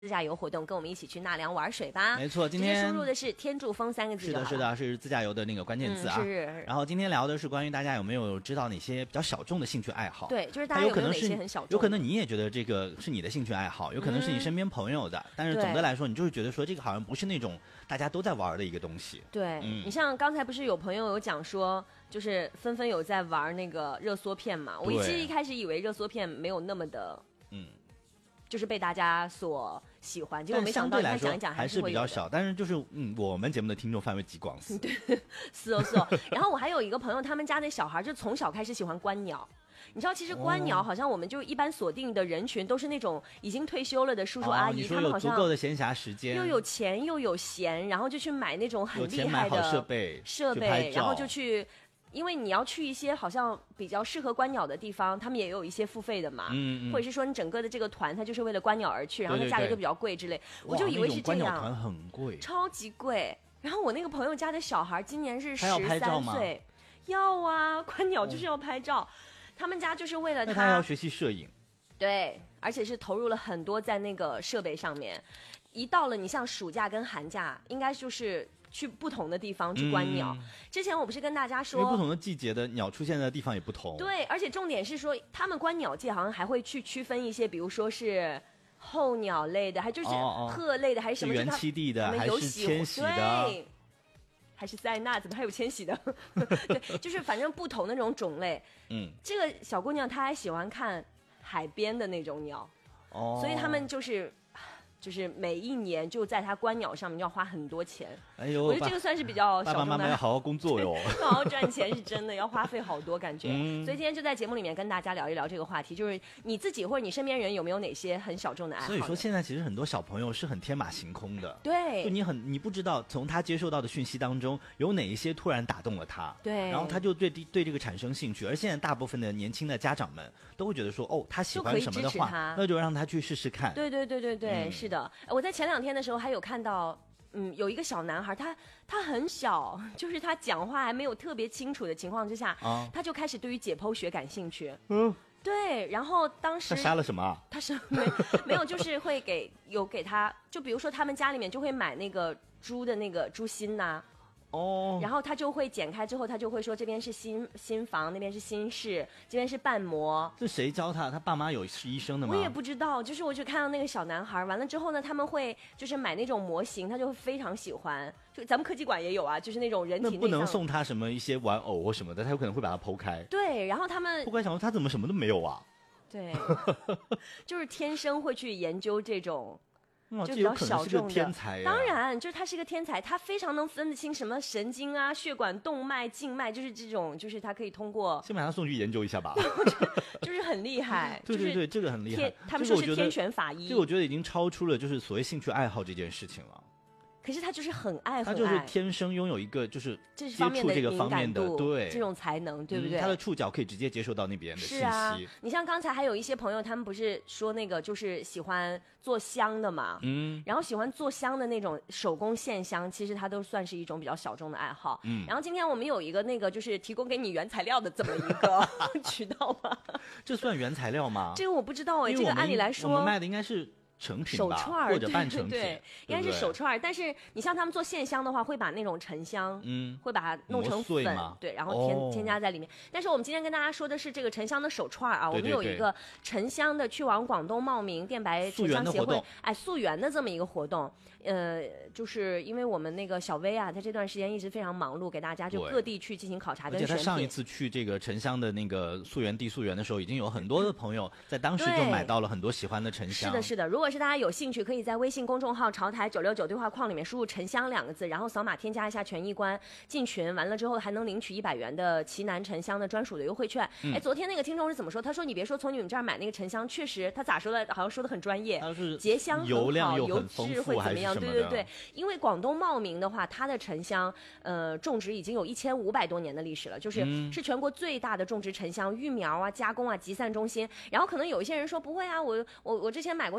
自驾游活动，跟我们一起去纳凉玩水吧。 没错，今天输入的是天柱峰3个字。 是的，是自驾游的那个关键字啊。 是。 然后今天聊的是关于大家有没有知道哪些比较小众的兴趣爱好。 对，就是大家有没有哪些很小众。 有可能你也觉得这个是你的兴趣爱好，有可能是你身边朋友的，但是总的来说，你就是觉得说这个好像不是那种大家都在玩的一个东西。 对，你像刚才不是有朋友有讲说，就是纷纷有在玩那个热缩片嘛？我其实一开始以为热缩片没有那么的，就是被大家所喜欢，结果没想到他讲一讲还是比较少，但是就是我们节目的听众范围极广对，是哦。然后我还有一个朋友，他们家的小孩就从小开始喜欢观鸟。你知道，其实观鸟好像我们就一般锁定的人群都是那种已经退休了的叔叔阿姨，他们好像有足够的闲暇时间， 又有钱又有闲，然后就去买那种很厉害的设备， 然后就去。因为你要去一些好像比较适合观鸟的地方，他们也有一些付费的嘛，或者是说你整个的这个团它就是为了观鸟而去，然后它价格就比较贵之类。我就以为是这样， 观鸟团很贵， 超级贵。然后我那个朋友家的小孩今年是13岁，要啊，观鸟就是要拍照，他们家就是为了他要学习摄影， 对，而且是投入了很多在那个设备上面。一到了你像暑假跟寒假，应该就是去不同的地方去观鸟。之前我不是跟大家说， 因为不同的季节的鸟出现的地方也不同。 对，而且重点是说，他们观鸟界好像还会去区分一些，比如说是候鸟类的，还就是鹤类的，还是什么原栖地的，还是迁徙的， 对，还是塞纳，怎么还有迁徙的？对，就是反正不同的那种种类。这个小姑娘她还喜欢看海边的那种鸟，所以他们就是每一年就在他观鸟上面要花很多钱。 哎呦， 我觉得这个算是比较小众的。 爸爸妈妈要好好工作哟， 好好赚钱是真的，要花费好多感觉。所以今天就在节目里面跟大家聊一聊这个话题，就是你自己或者你身边人有没有哪些很小众的爱好？ 所以说现在其实很多小朋友是很天马行空的， 对， 就你不知道从他接受到的讯息当中有哪一些突然打动了他， 对， 然后他就对这个产生兴趣。而现在大部分的年轻的家长们都会觉得说，哦，他喜欢什么的话，那就让他去试试看。 对，是的。我在前2天的时候还有看到。有一个小男孩，他很小，就是他讲话还没有特别清楚的情况之下，他就开始对于解剖学感兴趣。对，然后当时他杀了什么？ 他是没有，就是会给他，就比如说他们家里面就会买那个猪的那个猪心呐。然后他就会剪开之后，他就会说这边是心房，那边是心室，这边是瓣膜。 这谁教他？他爸妈是医生的吗？ 我也不知道，就是我就看到那个小男孩，完了之后呢，他们会就是买那种模型，他就会非常喜欢。就咱们科技馆也有啊，就是那种人体内脏。 那不能送他什么一些玩偶或什么的，他有可能会把它剖开。 对，然后他们剖开想说他怎么什么都没有啊？ 对，就是天生会去研究这种。就比较小众的天才， 当然就是他是个天才，他非常能分得清什么神经啊、血管、动脉、静脉，就是这种，就是他可以通过。 先把他送去研究一下吧， 就是很厉害。 对，这个很厉害。 他们说是天选法医， 这个我觉得已经超出了就是所谓兴趣爱好这件事情了。 可是他就是很爱， 他就是天生拥有一个就是接触这个方面的对这种才能，对不对？ 他的触角可以直接接受到那边的信息。是啊， 你像刚才还有一些朋友，他们不是说那个就是喜欢做香的嘛，然后喜欢做香的那种手工线香，其实它都算是一种比较小众的爱好。然后今天我们有一个那个就是提供给你原材料的这么一个渠道吧？ 这算原材料吗？ 这个我不知道这个按理来说我们卖的应该是。成品手串或者半成品， 对，应该是手串。但是你像他们做线香的话，会把那种沉香，会把它弄成粉，对，然后添加在里面。但是我们今天跟大家说的是这个沉香的手串啊，我们有一个沉香的去往广东茂名电白沉香协会溯源的这么一个活动。就是因为我们那个小薇啊，他这段时间一直非常忙碌，给大家就各地去进行考察跟选品。 而且他上一次去这个沉香的那个溯源地溯源的时候，已经有很多的朋友在当时就买到了很多喜欢的沉香。 是的，如果是大家有兴趣，可以在微信公众号潮台969对话框里面输入沉香2个字，然后扫码添加一下权益官进群，完了之后还能领取100元的奇楠沉香的专属的优惠券。昨天那个听众是怎么说？他说你别说从你们这儿买那个沉香，确实他咋说的？好像说的很专业，结香很好， 油量又很丰富， 油脂会怎么样？对，因为广东茂名的话，它的沉香种植已经有1500多年的历史了，就是全国最大的种植沉香育苗啊、加工啊、集散中心。然后可能有一些人说不会啊，我之前买过像惠州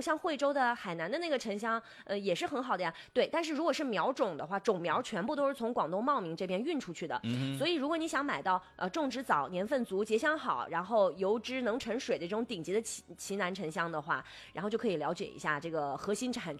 州的海南的那个沉香，也是很好的呀。对，但是如果是苗种的话，种苗全部都是从广东茂名这边运出去的，所以如果你想买到种植早、年份足、结香好，然后油脂能沉水的这种顶级的奇楠沉香的话，然后就可以了解一下这个核心产区